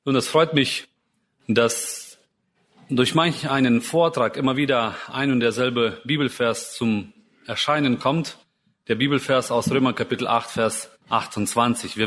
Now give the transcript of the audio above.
Und es freut mich, dass durch manch einen Vortrag immer wieder ein und derselbe Bibelvers zum Erscheinen kommt. Der Bibelvers aus Römer Kapitel 8, Vers 28.